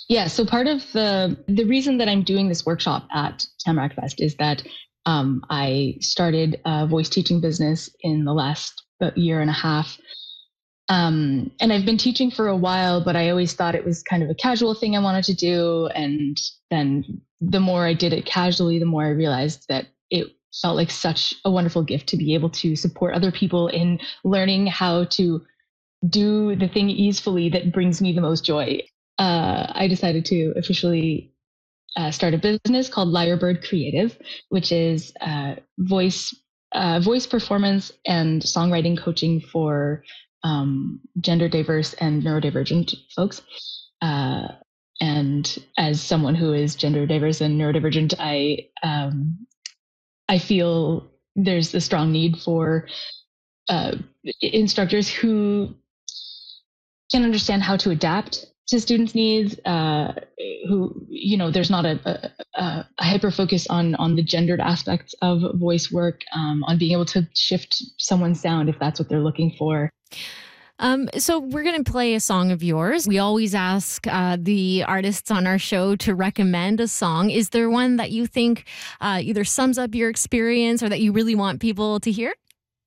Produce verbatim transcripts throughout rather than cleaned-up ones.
Yeah, so part of the the reason that I'm doing this workshop at Tamarack Fest is that um, I started a voice teaching business in the last about year and a half. Um, and I've been teaching for a while, but I always thought it was kind of a casual thing I wanted to do. And then the more I did it casually, the more I realized that it felt like such a wonderful gift to be able to support other people in learning how to do the thing easefully that brings me the most joy. Uh, I decided to officially uh, start a business called Lyrebird Creative, which is uh, voice uh, voice performance and songwriting coaching for um, gender diverse and neurodivergent folks. Uh, and as someone who is gender diverse and neurodivergent, I um, I feel there's a strong need for uh, instructors who can understand how to adapt to students' needs. Uh, who, you know, there's not a, a, a hyper focus on on the gendered aspects of voice work, um, on being able to shift someone's sound if that's what they're looking for. Um, so we're going to play a song of yours. We always ask uh, the artists on our show to recommend a song. Is there one that you think uh, either sums up your experience or that you really want people to hear?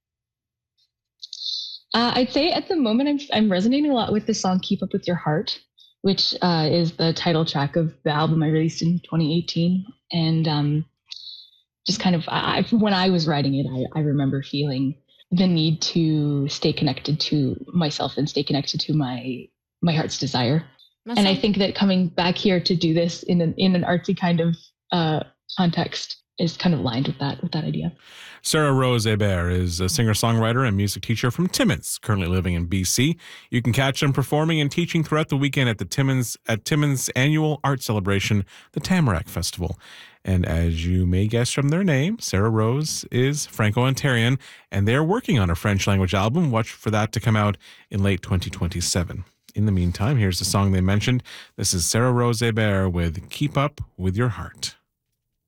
Uh, I'd say at the moment I'm I'm resonating a lot with the song "Keep Up with Your Heart," which uh, is the title track of the album I released in twenty eighteen, and um, just kind of I, when I was writing it, I, I remember feeling the need to stay connected to myself and stay connected to my my heart's desire. That And I sounds think that coming back here to do this in an in an artsy kind of uh, context is kind of aligned with that with that idea. Sarah Rose Hebert is a singer-songwriter and music teacher from Timmins, currently living in B C. You can catch them performing and teaching throughout the weekend at the Timmins at Timmins annual art celebration, the Tamarack Festival. And as you may guess from their name, Sarah Rose is Franco-Ontarian, and they're working on a French language album. Watch for that to come out in late twenty twenty-seven. In the meantime, here's the song they mentioned. This is Sarah Rose Hebert with Keep Up With Your Heart.